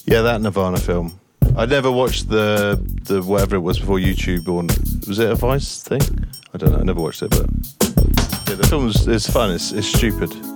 Yeah, that Nirvana film. I never watched the whatever it was before YouTube, or was it a Vice thing? I don't know. I never watched it, but yeah, the film is fun. It's stupid.